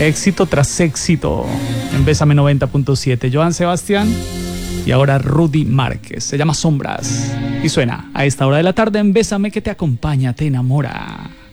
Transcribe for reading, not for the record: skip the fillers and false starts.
Éxito tras éxito en Bésame 90.7. Joan Sebastián y ahora Rudy Márquez. Se llama Sombras y suena a esta hora de la tarde en Bésame, que te acompaña, te enamora.